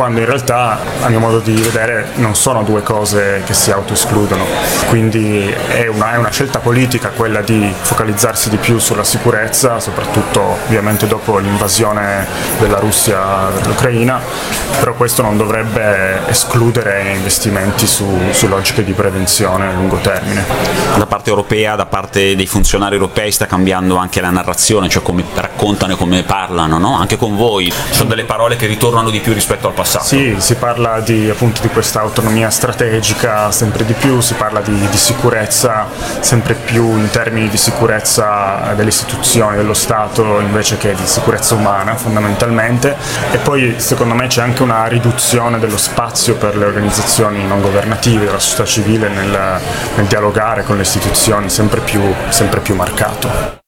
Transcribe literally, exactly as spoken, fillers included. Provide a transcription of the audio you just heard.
quando in realtà, a mio modo di vedere, non sono due cose che si autoescludono. Quindi è una, è una scelta politica quella di focalizzarsi di più sulla sicurezza, soprattutto ovviamente dopo l'invasione della Russia dell'Ucraina, però questo non dovrebbe escludere investimenti su, su logiche di prevenzione a lungo termine. Da parte europea, da parte dei funzionari europei sta cambiando anche la narrazione, cioè come raccontano e come parlano, no? Anche con voi ci sono delle parole che ritornano di più rispetto al passato. Sì, si parla di, appunto, di questa autonomia strategica sempre di più, si parla di, di sicurezza sempre più in termini di sicurezza delle istituzioni, dello Stato, invece che di sicurezza umana fondamentalmente, e poi secondo me c'è anche una riduzione dello spazio per le organizzazioni non governative, della società civile nel, nel dialogare con le istituzioni sempre più, sempre più marcato.